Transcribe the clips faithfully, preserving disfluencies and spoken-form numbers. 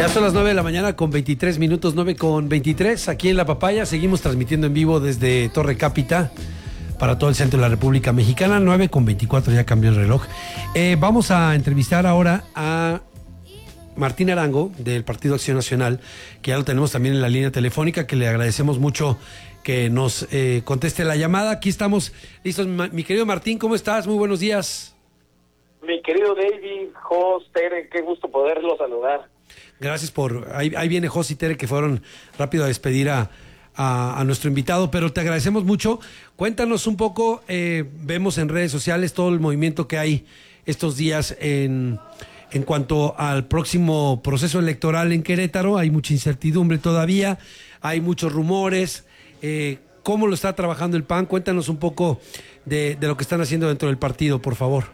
Ya son las nueve de la mañana con veintitrés minutos, nueve con veintitrés, aquí en La Papaya. Seguimos transmitiendo en vivo desde Torre Cápita para todo el centro de la República Mexicana. Nueve con veinticuatro, ya cambió el reloj. Eh, vamos a entrevistar ahora a Martín Arango, del Partido Acción Nacional, que ya lo tenemos también en la línea telefónica, que le agradecemos mucho que nos eh, conteste la llamada. Aquí estamos listos. Mi querido Martín, ¿cómo estás? Muy buenos días. Mi querido David, Jos, Tere, qué gusto poderlo saludar. Gracias por... Ahí, ahí viene Jos y Tere, que fueron rápido a despedir a, a, a nuestro invitado, pero te agradecemos mucho. Cuéntanos un poco, eh, vemos en redes sociales todo el movimiento que hay estos días en, en cuanto al próximo proceso electoral en Querétaro. Hay mucha incertidumbre todavía, hay muchos rumores. Eh, ¿Cómo lo está trabajando el P A N? Cuéntanos un poco de, de lo que están haciendo dentro del partido, por favor.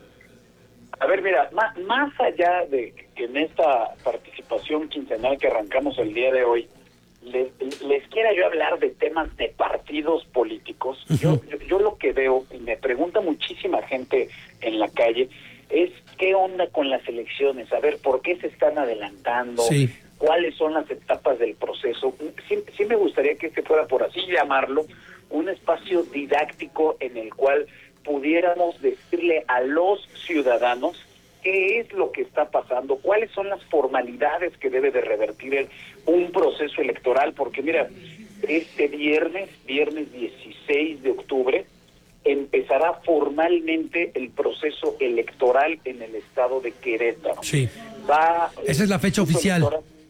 A ver, mira, más, más allá de que en esta participación quincenal que arrancamos el día de hoy, les, les quiera yo hablar de temas de partidos políticos, uh-huh. yo, yo, yo lo que veo, y me pregunta muchísima gente en la calle, es qué onda con las elecciones, a ver, ¿por qué se están adelantando? Sí. ¿Cuáles son las etapas del proceso? Sí, sí me gustaría que este fuera, por así llamarlo, un espacio didáctico en el cual pudiéramos decirle a los ciudadanos qué es lo que está pasando, cuáles son las formalidades que debe de revertir el, un proceso electoral, porque mira, este viernes, viernes dieciséis de octubre, empezará formalmente el proceso electoral en el estado de Querétaro. Sí. Va, esa es la fecha oficial.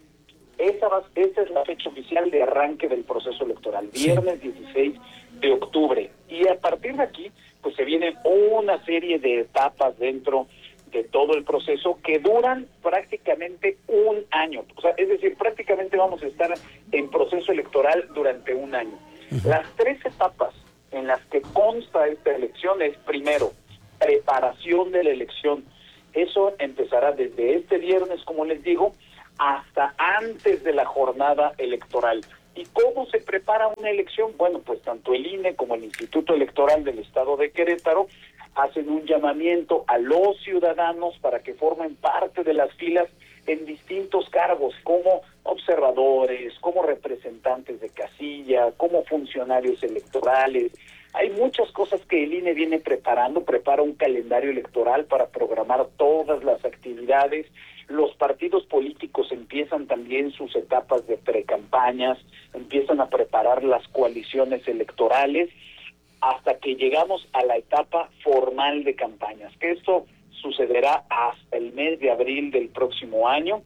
Esa, va, esa es la fecha oficial de arranque del proceso electoral, viernes sí. dieciséis de octubre. Y a partir de aquí, pues se viene una serie de etapas dentro de todo el proceso que duran prácticamente un año. O sea, es decir, prácticamente vamos a estar en proceso electoral durante un año. Uh-huh. Las tres etapas en las que consta esta elección es, primero, preparación de la elección. Eso empezará desde este viernes, como les digo, hasta antes de la jornada electoral. ¿Y cómo se prepara una elección? Bueno, pues tanto el I N E como el Instituto Electoral del Estado de Querétaro hacen un llamamiento a los ciudadanos para que formen parte de las filas en distintos cargos, como observadores, como representantes de casilla, como funcionarios electorales. Hay muchas cosas que el I N E viene preparando, prepara un calendario electoral para programar todas las actividades. Los partidos políticos empiezan también sus etapas de precampañas, empiezan a preparar las coaliciones electorales, hasta que llegamos a la etapa formal de campañas, que esto sucederá hasta el mes de abril del próximo año,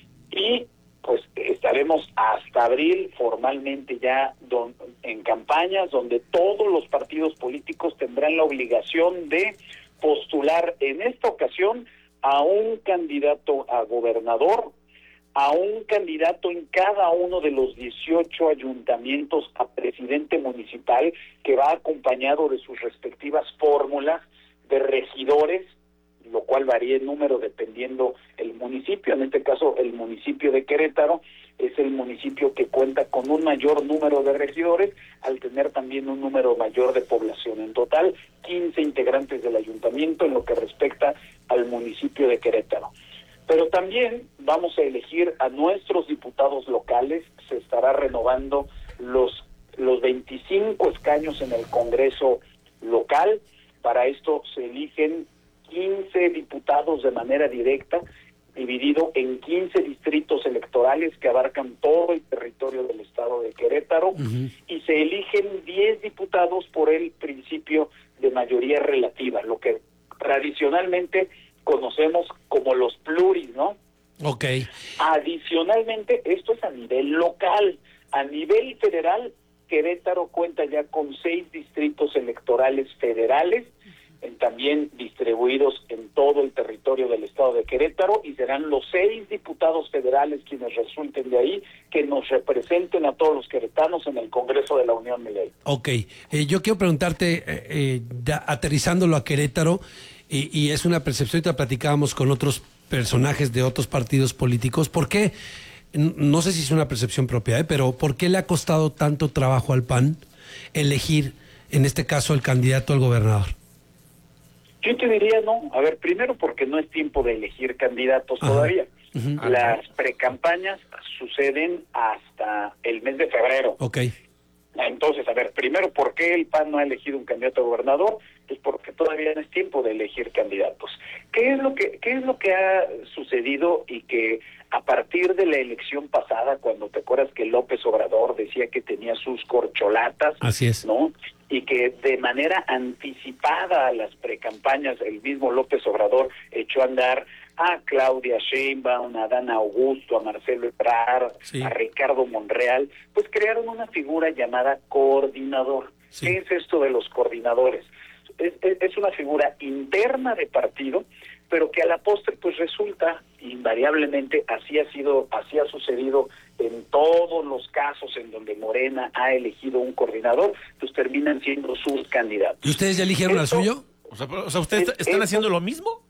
y pues estaremos hasta abril formalmente ya don, en campañas, donde todos los partidos políticos tendrán la obligación de postular en esta ocasión a un candidato a gobernador, a un candidato en cada uno de los dieciocho ayuntamientos a presidente municipal, que va acompañado de sus respectivas fórmulas de regidores, lo cual varía en número dependiendo el municipio. En este caso, el municipio de Querétaro es el municipio que cuenta con un mayor número de regidores, al tener también un número mayor de población. En total, quince integrantes del ayuntamiento en lo que respecta al municipio de Querétaro. Pero también vamos a elegir a nuestros diputados locales. Se estará renovando los, los veinticinco escaños en el Congreso local. Para esto se eligen quince diputados de manera directa, dividido en quince distritos electorales que abarcan todo el territorio del estado de Querétaro, uh-huh. y se eligen diez diputados por el principio de mayoría relativa, lo que tradicionalmente conocemos como los pluris, ¿no? Ok. Adicionalmente, esto es a nivel local. A nivel federal, Querétaro cuenta ya con seis distritos electorales federales, en, también distribuidos en todo el territorio del estado de Querétaro, y serán los seis diputados federales quienes resulten de ahí, que nos representen a todos los queretanos en el Congreso de la Unión de Ley. Ok, eh, yo quiero preguntarte, eh, eh, ya, aterrizándolo a Querétaro, y, y es una percepción, ya platicábamos con otros personajes de otros partidos políticos, ¿por qué? No sé si es una percepción propia, ¿eh? pero ¿por qué le ha costado tanto trabajo al P A N elegir, en este caso, el candidato al gobernador? Yo te diría no. A ver, primero porque no es tiempo de elegir candidatos Ajá. todavía. Uh-huh. Las precampañas suceden hasta el mes de febrero. Ok. Entonces, a ver, primero, ¿por qué el P A N no ha elegido un candidato a gobernador? Pues porque todavía no es tiempo de elegir candidatos. ¿Qué es lo que qué es lo que ha sucedido y que a partir de la elección pasada, cuando te acuerdas que López Obrador decía que tenía sus corcholatas, así es, ¿no? Y que de manera anticipada a las precampañas el mismo López Obrador echó a andar a Claudia Sheinbaum, a Adán Augusto, a Marcelo Ebrard, sí. a Ricardo Monreal, pues crearon una figura llamada coordinador. Sí. ¿Qué es esto de los coordinadores? Es, es, es una figura interna de partido, pero que a la postre pues resulta invariablemente, así ha sido, así ha sucedido en todos los casos en donde Morena ha elegido un coordinador, pues terminan siendo sus candidatos. ¿Y ustedes ya eligieron Esto, al suyo? O sea, o sea ¿ustedes es, están esto, haciendo lo mismo?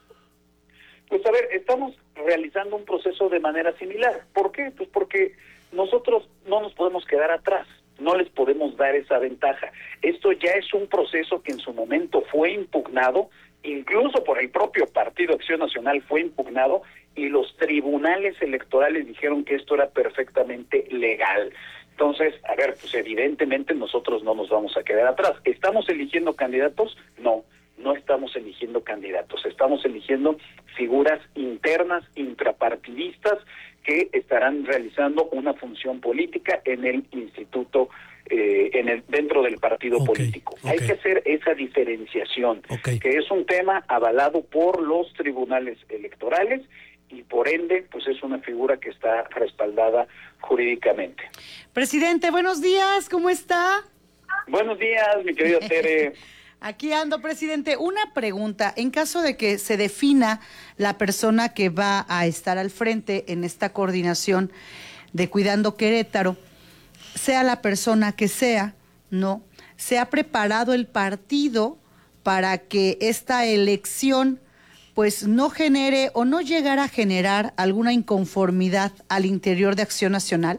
Pues a ver, estamos realizando un proceso de manera similar. ¿Por qué? Pues porque nosotros no nos podemos quedar atrás, no les podemos dar esa ventaja. Esto ya es un proceso que en su momento fue impugnado, incluso por el propio Partido Acción Nacional fue impugnado, y los tribunales electorales dijeron que esto era perfectamente legal. Entonces, a ver, pues evidentemente nosotros no nos vamos a quedar atrás. ¿Estamos eligiendo candidatos? No. No estamos eligiendo candidatos, estamos eligiendo figuras internas, intrapartidistas, que estarán realizando una función política en el instituto, eh, en el dentro del partido okay, político. Okay. Hay que hacer esa diferenciación, okay. que es un tema avalado por los tribunales electorales y por ende, pues es una figura que está respaldada jurídicamente. Presidente, buenos días, ¿cómo está? Buenos días, mi querido Tere. Aquí ando, presidente. Una pregunta. En caso de que se defina la persona que va a estar al frente en esta coordinación de Cuidando Querétaro, sea la persona que sea, ¿no? ¿Se ha preparado el partido para que esta elección pues no genere o no llegara a generar alguna inconformidad al interior de Acción Nacional?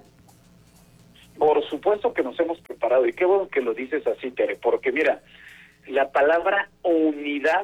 Por supuesto que nos hemos preparado, y qué bueno que lo dices así, Tere, porque mira, la palabra unidad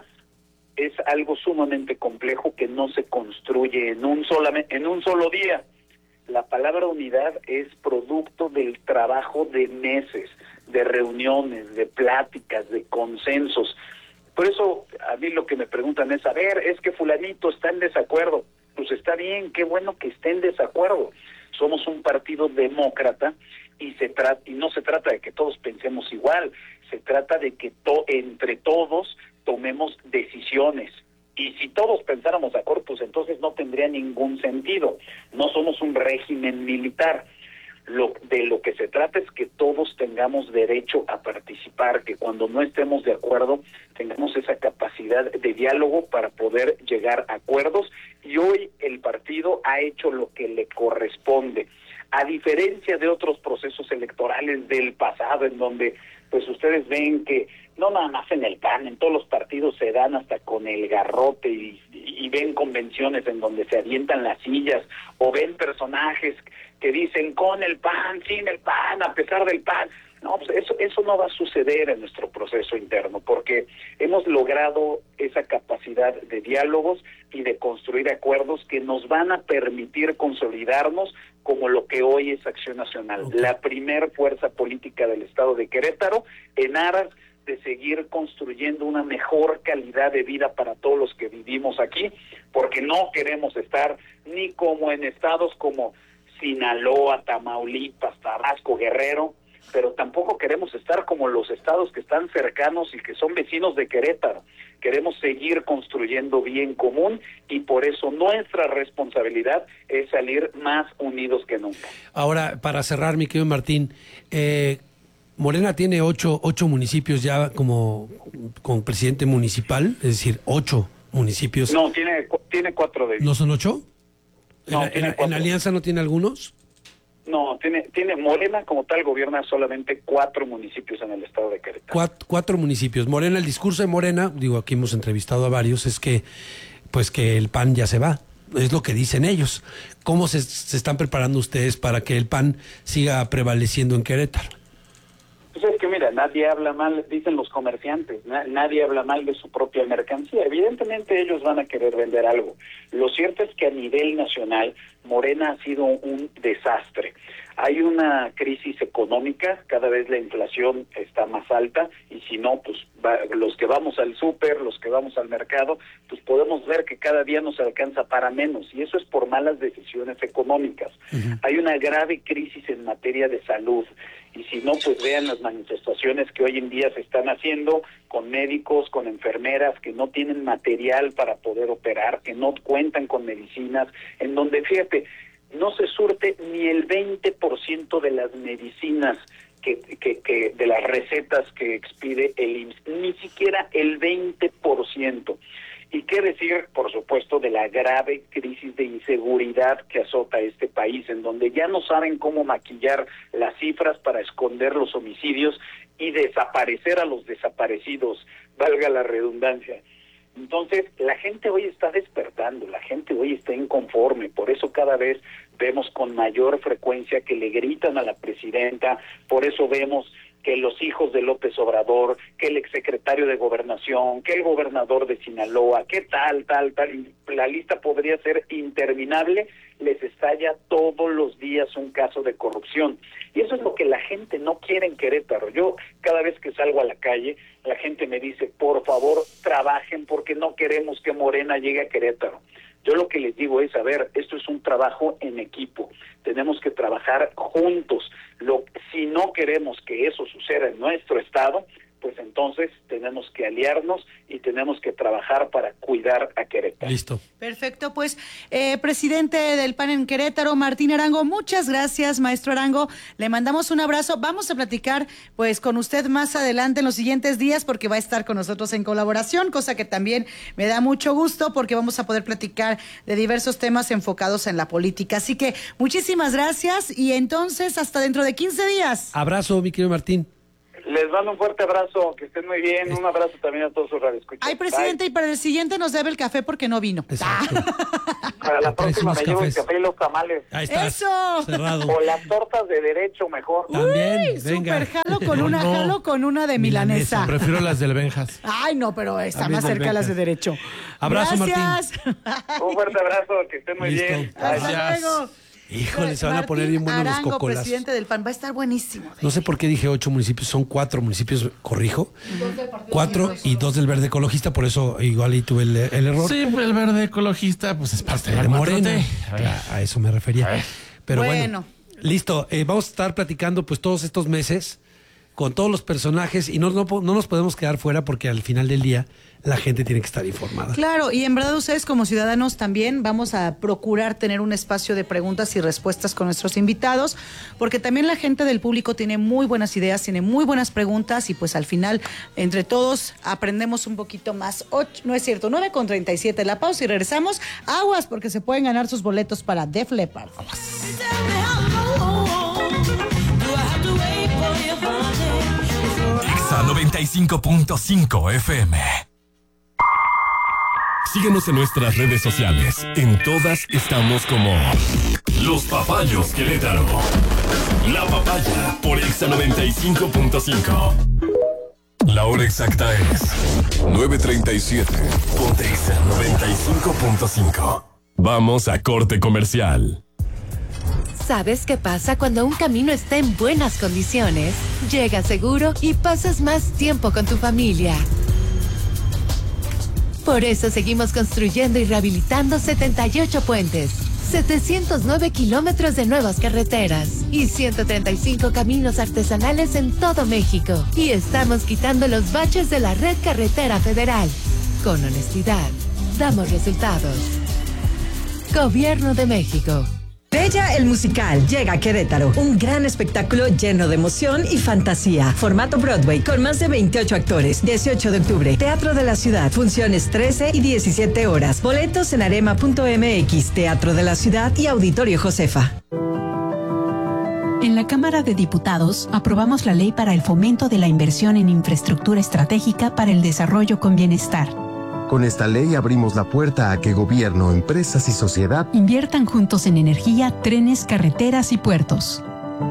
es algo sumamente complejo que no se construye en un, sola, en un solo día. La palabra unidad es producto del trabajo de meses, de reuniones, de pláticas, de consensos. Por eso a mí lo que me preguntan es, a ver, es que fulanito está en desacuerdo. Pues está bien, qué bueno que esté en desacuerdo. Somos un partido demócrata y se trata y no se trata de que todos pensemos igual, se trata de que to, entre todos tomemos decisiones. Y si todos pensáramos de acuerdo, pues entonces no tendría ningún sentido. No somos un régimen militar. Lo, de lo que se trata es que todos tengamos derecho a participar, que cuando no estemos de acuerdo tengamos esa capacidad de diálogo para poder llegar a acuerdos, y hoy el partido ha hecho lo que le corresponde. A diferencia de otros procesos electorales del pasado, en donde pues ustedes ven que no nada más en el P A N, en todos los partidos se dan hasta con el garrote y, y ven convenciones en donde se avientan las sillas, o ven personajes que dicen con el P A N, sin el P A N, a pesar del P A N. No, pues eso, eso no va a suceder en nuestro proceso interno, porque hemos logrado esa capacidad de diálogos y de construir acuerdos que nos van a permitir consolidarnos como lo que hoy es Acción Nacional, okay. La primer fuerza política del estado de Querétaro, en aras de seguir construyendo una mejor calidad de vida para todos los que vivimos aquí, porque no queremos estar ni como en estados como Sinaloa, Tamaulipas, Tabasco, Guerrero, pero tampoco queremos estar como los estados que están cercanos y que son vecinos de Querétaro. Queremos seguir construyendo bien común, y por eso nuestra responsabilidad es salir más unidos que nunca. Ahora, para cerrar, mi querido Martín, eh, Morena tiene ocho, ocho municipios ya como, como presidente municipal, es decir, ocho municipios. No, tiene, tiene cuatro de ellos. ¿No son ocho? No, ¿En, tiene en, cuatro. ¿En Alianza no tiene algunos? No, tiene, tiene Morena como tal gobierna solamente cuatro municipios en el estado de Querétaro. Cuatro, cuatro municipios. Morena, el discurso de Morena, digo, aquí hemos entrevistado a varios, es que pues que el P A N ya se va. Es lo que dicen ellos. ¿Cómo se, se están preparando ustedes para que el P A N siga prevaleciendo en Querétaro? Pues es que mira, mira, nadie habla mal, dicen los comerciantes, na- nadie habla mal de su propia mercancía. Evidentemente ellos van a querer vender algo. Lo cierto es que a nivel nacional, Morena ha sido un desastre. Hay una crisis económica, cada vez la inflación está más alta, y si no, pues va, los que vamos al súper, los que vamos al mercado, pues podemos ver que cada día nos alcanza para menos, y eso es por malas decisiones económicas. Uh-huh. Hay una grave crisis en materia de salud, y si no, pues vean las manifestaciones que hoy en día se están haciendo con médicos, con enfermeras que no tienen material para poder operar, que no cuentan con medicinas, en donde, fíjate, no se surte ni el veinte por ciento de las medicinas que, que, que de las recetas que expide el I M S S, ni siquiera el veinte por ciento. Y qué decir, por supuesto, de la grave crisis de inseguridad que azota este país, en donde ya no saben cómo maquillar las cifras para esconder los homicidios y desaparecer a los desaparecidos, valga la redundancia. Entonces, la gente hoy está despertando, la gente hoy está inconforme, por eso cada vez vemos con mayor frecuencia que le gritan a la presidenta, por eso vemos que los hijos de López Obrador, que el exsecretario de Gobernación, que el gobernador de Sinaloa, que tal, tal, tal, y la lista podría ser interminable, les estalla todos los días un caso de corrupción. Y eso es lo que la gente no quiere en Querétaro. Yo, cada vez que salgo a la calle, la gente me dice, por favor, trabajen porque no queremos que Morena llegue a Querétaro. Yo lo que les digo es, a ver, esto es un trabajo en equipo, tenemos que trabajar juntos. Lo, si no queremos que eso suceda en nuestro estado, pues entonces tenemos que aliarnos y tenemos que trabajar para cuidar a Querétaro. Listo. Perfecto, pues, eh, presidente del P A N en Querétaro, Martín Arango, muchas gracias, maestro Arango, le mandamos un abrazo, vamos a platicar pues con usted más adelante en los siguientes días porque va a estar con nosotros en colaboración, cosa que también me da mucho gusto porque vamos a poder platicar de diversos temas enfocados en la política, así que muchísimas gracias y entonces hasta dentro de quince días. Abrazo, mi querido Martín. Les mando un fuerte abrazo, que estén muy bien, un abrazo también a todos sus radioescuchas. Ay, presidente, Bye. Y para el siguiente nos debe el café porque no vino. Exacto. Para la próxima me llevo el café y los tamales. Ahí está. ¡Eso! Cerrado. O las tortas de derecho mejor. También, Uy, venga. Super jalo con una, No. jalo con una de milanesa. Milanesa. Prefiero las del Benjas. Ay, no, pero está También más del cerca las de Benjas. derecho. Abrazo, Gracias. Un fuerte abrazo, que estén muy Listo. bien. Hasta Gracias. luego. Híjole, se van a poner bien buenos Martín los Arango, cocolazos. presidente del P A N, va a estar buenísimo. No sé por qué dije ocho municipios, son cuatro municipios, corrijo. Cuatro y dos del Verde Ecologista, por eso igual ahí tuve el, el error. Sí, el verde ecologista, pues es parte de la de Morena. cuatro T. A, a eso me refería. Pero bueno, Bueno. listo. Eh, vamos a estar platicando pues todos estos meses con todos los personajes y no, no, po- no nos podemos quedar fuera porque al final del día la gente tiene que estar informada. Claro, y en verdad ustedes como ciudadanos también vamos a procurar tener un espacio de preguntas y respuestas con nuestros invitados, porque también la gente del público tiene muy buenas ideas, tiene muy buenas preguntas y pues al final entre todos aprendemos un poquito más. Ocho, no es cierto, nueve con treinta y siete, la pausa y regresamos. Aguas porque se pueden ganar sus boletos para Def Leppard. Exa noventa y cinco punto cinco F M. Síguenos en nuestras redes sociales. En todas estamos como Los Papayos Querétaro. La Papaya por Exa noventa y cinco punto cinco. La hora exacta es nueve treinta y siete. Ponte Exa noventa y cinco punto cinco. Vamos a corte comercial. ¿Sabes qué pasa cuando un camino está en buenas condiciones? Llegas seguro y pasas más tiempo con tu familia. Por eso seguimos construyendo y rehabilitando setenta y ocho puentes, setecientos nueve kilómetros de nuevas carreteras y ciento treinta y cinco caminos artesanales en todo México. Y estamos quitando los baches de la red carretera federal. Con honestidad, damos resultados. Gobierno de México. Bella el Musical llega a Querétaro, un gran espectáculo lleno de emoción y fantasía. Formato Broadway con más de veintiocho actores. dieciocho de octubre, Teatro de la Ciudad, funciones trece y diecisiete horas. Boletos en arema punto m x, Teatro de la Ciudad y Auditorio Josefa. En la Cámara de Diputados aprobamos la ley para el fomento de la inversión en infraestructura estratégica para el desarrollo con bienestar. Con esta ley abrimos la puerta a que gobierno, empresas y sociedad inviertan juntos en energía, trenes, carreteras y puertos.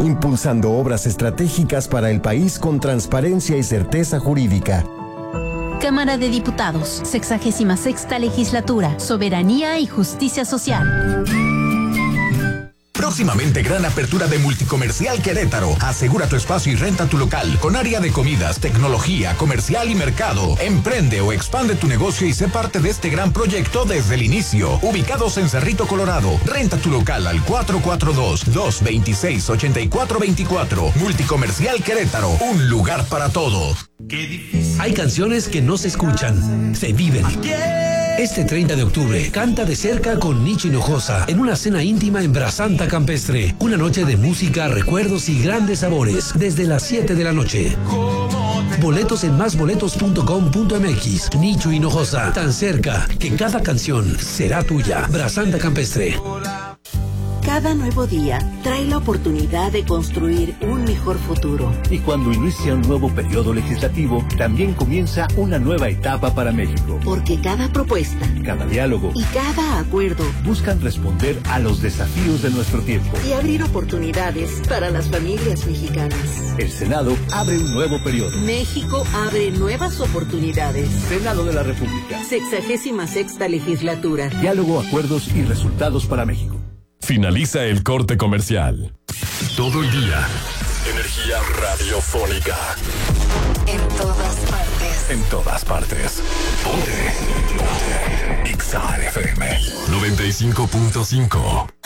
impulsando obras estratégicas para el país con transparencia y certeza jurídica. Cámara de Diputados, sexagésima sexta legislatura, soberanía y justicia social. Próximamente gran apertura de Multicomercial Querétaro. Asegura tu espacio y renta tu local con área de comidas, tecnología, comercial y mercado. Emprende o expande tu negocio y sé parte de este gran proyecto desde el inicio. Ubicados en Cerrito, Colorado. Renta tu local al cuatro cuatro dos, dos dos seis, ocho cuatro dos cuatro. Multicomercial Querétaro, un lugar para todos. Hay canciones que no se escuchan, se viven. Este treinta de octubre, canta de cerca con Nicho Hinojosa en una cena íntima en Brasanta Campestre. Una noche de música, recuerdos y grandes sabores desde las siete de la noche. Boletos en más boletos punto com punto m x. Nicho Hinojosa, tan cerca que cada canción será tuya. Brasanta Campestre. Cada nuevo día trae la oportunidad de construir un mejor futuro. Y cuando inicia un nuevo periodo legislativo, también comienza una nueva etapa para México. Porque cada propuesta, cada diálogo y cada acuerdo buscan responder a los desafíos de nuestro tiempo y abrir oportunidades para las familias mexicanas. El Senado abre un nuevo periodo. México abre nuevas oportunidades. Senado de la República. Sexagésima sexta legislatura. Diálogo, acuerdos y resultados para México. Finaliza el corte comercial. Todo el día. Energía radiofónica. En todas partes. En todas partes. Ponte. Ponte. X A F M noventa y cinco punto cinco.